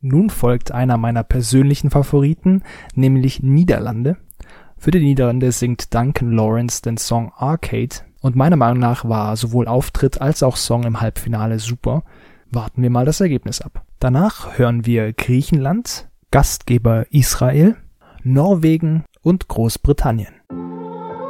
Nun folgt einer meiner persönlichen Favoriten, nämlich Niederlande. Für die Niederlande singt Duncan Lawrence den Song Arcade und meiner Meinung nach war sowohl Auftritt als auch Song im Halbfinale super. Warten wir mal das Ergebnis ab. Danach hören wir Griechenland, Gastgeber Israel, Norwegen und Großbritannien.